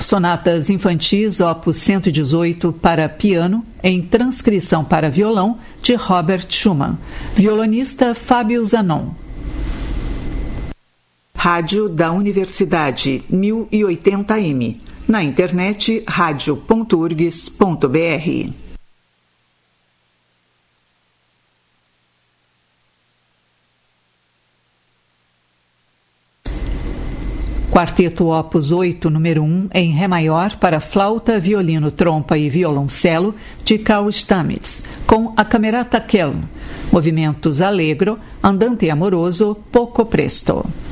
Sonatas Infantis, opus 118, para piano, em transcrição para violão, de Robert Schumann. Violonista Fábio Zanon. Rádio da Universidade, 1080m. Na internet, radio.urgs.br. Quarteto Opus 8, número 1, em Ré maior, para flauta, violino, trompa e violoncelo, de Carl Stamitz, com a Camerata Köln. Movimentos allegro, andante amoroso, poco presto.